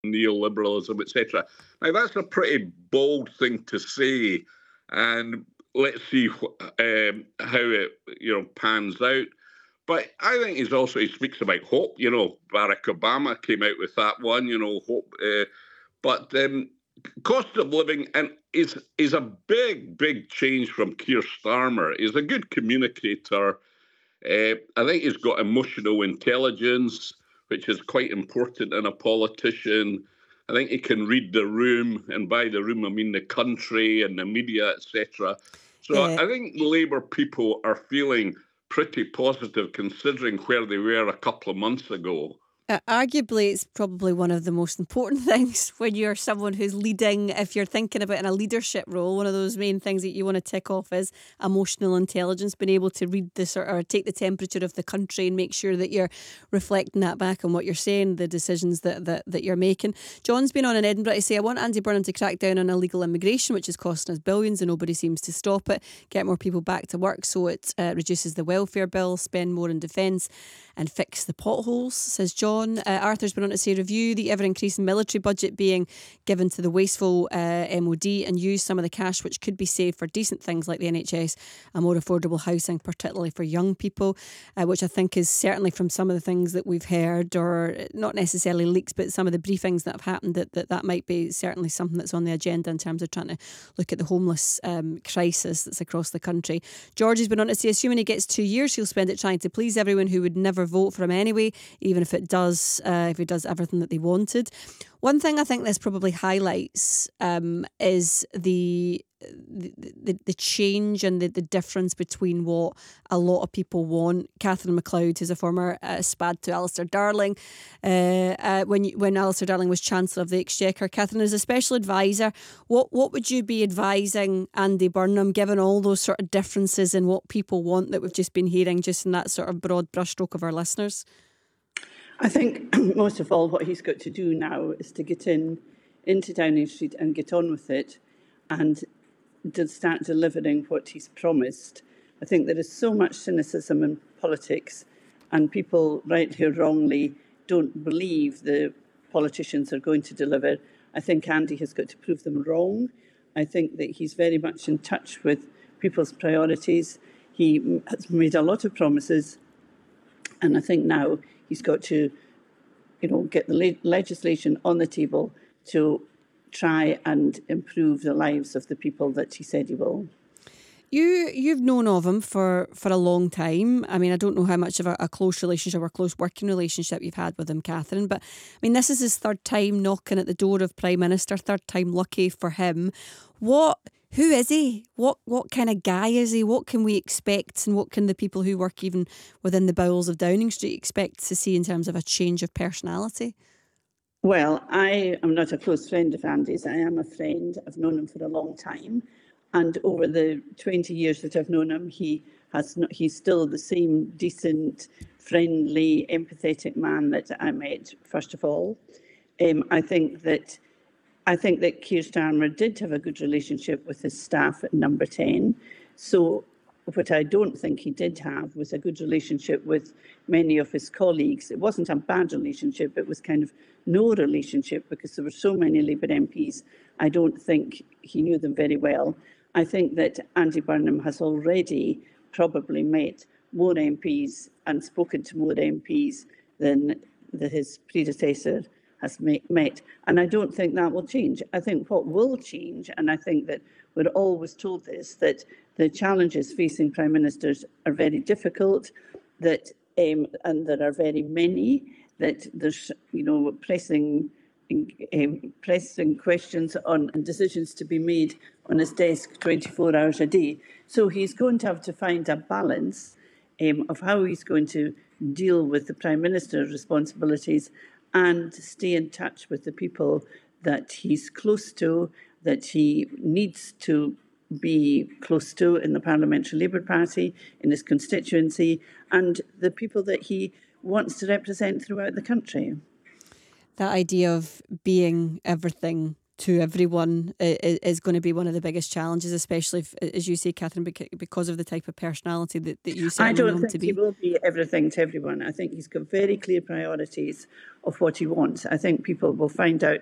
neoliberalism, etc. Now, that's a pretty bold thing to say, and let's see how it pans out. But I think he speaks about hope. Barack Obama came out with that one. Hope. But cost of living and is a big change from Keir Starmer. He's a good communicator. I think he's got emotional intelligence, which is quite important in a politician. I think he can read the room, and by the room I mean the country and the media, etc. So I think Labour people are feeling pretty positive considering where they were a couple of months ago. Arguably, it's probably one of the most important things when you're someone who's leading. If you're thinking about in a leadership role, one of those main things that you want to tick off is emotional intelligence, being able to read this or take the temperature of the country and make sure that you're reflecting that back on what you're saying, the decisions that you're making. John's been on in Edinburgh to say, I want Andy Burnham to crack down on illegal immigration, which is costing us billions and nobody seems to stop it, get more people back to work so it reduces the welfare bill, spend more in defence and fix the potholes, says John. Arthur's been on to say, review the ever-increasing military budget being given to the wasteful MOD and use some of the cash which could be saved for decent things like the NHS and more affordable housing, particularly for young people, which I think is certainly from some of the things that we've heard, or not necessarily leaks, but some of the briefings that have happened, that might be certainly something that's on the agenda in terms of trying to look at the homeless crisis that's across the country. Georgie's been on to say, assuming he gets 2 years, he'll spend it trying to please everyone who would never vote for him anyway, even if he does everything that they wanted. One thing I think this probably highlights is the change and the difference between what a lot of people want. Catherine MacLeod, who's a former spad to Alistair Darling, when Alistair Darling was Chancellor of the Exchequer. Catherine, as a special advisor, what would you be advising Andy Burnham, given all those sort of differences in what people want that we've just been hearing, just in that sort of broad brushstroke of our listeners? I think most of all what he's got to do now is to get into Downing Street and get on with it and to start delivering what he's promised. I think there is so much cynicism in politics and people, rightly or wrongly, don't believe the politicians are going to deliver. I think Andy has got to prove them wrong. I think that he's very much in touch with people's priorities. He has made a lot of promises, and I think now he's got to, get the legislation on the table to try and improve the lives of the people that he said he will. You've known of him for a long time. I mean, I don't know how much of a close relationship or close working relationship you've had with him, Catherine, but I mean, this is his third time knocking at the door of Prime Minister, third time lucky for him. Who is he? What kind of guy is he? What can we expect, and what can the people who work even within the bowels of Downing Street expect to see in terms of a change of personality? Well, I am not a close friend of Andy's. I am a friend. I've known him for a long time. And over the 20 years that I've known him, he's still the same decent, friendly, empathetic man that I met, first of all. I think that Keir Starmer did have a good relationship with his staff at Number 10. So what I don't think he did have was a good relationship with many of his colleagues. It wasn't a bad relationship, it was kind of no relationship because there were so many Labour MPs. I don't think he knew them very well. I think that Andy Burnham has already probably met more MPs and spoken to more MPs than his predecessor has met. And I don't think that will change. I think what will change, and I think that we're always told this, that the challenges facing Prime Ministers are very difficult, that and there are very many, that there's pressing questions on and decisions to be made on his desk 24 hours a day. So he's going to have to find a balance of how he's going to deal with the Prime Minister's responsibilities and stay in touch with the people that he's close to, that he needs to be close to in the Parliamentary Labour Party, in his constituency, and the people that he wants to represent throughout the country. That idea of being everything to everyone is going to be one of the biggest challenges, especially if, as you say, Catherine, because of the type of personality that you I certainly know don't him to think be. he will be everything to everyone. I think he's got very clear priorities of what he wants. I think people will find out